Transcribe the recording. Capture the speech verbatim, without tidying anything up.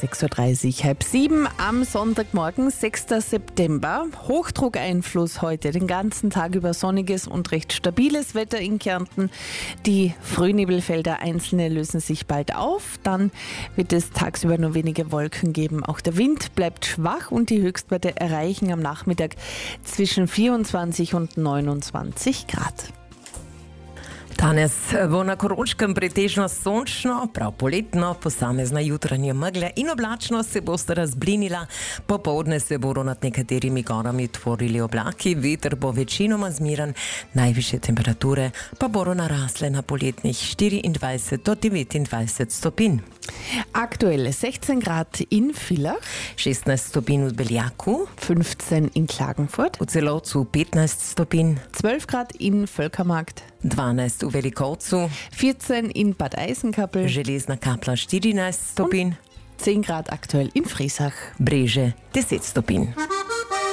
sechs Uhr dreißig, halb sieben am Sonntagmorgen, sechster September. Hochdruckeinfluss heute, den ganzen Tag über sonniges und recht stabiles Wetter in Kärnten. Die Frühnebelfelder einzelne lösen sich bald auf. Dann wird es tagsüber nur wenige Wolken geben. Auch der Wind bleibt schwach und die Höchstwerte erreichen am Nachmittag zwischen vierundzwanzig und neunundzwanzig Grad. Danes bo na Koroškem pretežno sončno, prav poletno, posamezna jutranja megla in oblačnost se bosta razblinila. Popoldne se bodo nad nekaterimi gorami tvorili oblaki, veter bo večinoma zmiren, najvišje temperature pa bodo narasle na poletnih štiriindvajset do devetindvajset stopinj. Aktuell sechzehn Grad in Villach, šestnajst stopinj v Beljaku, fünfzehn in Klagenfurt, v Celovcu petnajst stopinj, zwölf Grad in Völkermarkt, dvanajst v Velikovcu, vierzehn in Bad Eisenkappel, Železna Kapla štirinajst stopinj, zehn Grad aktuell in Friesach. Breže deset stopinj.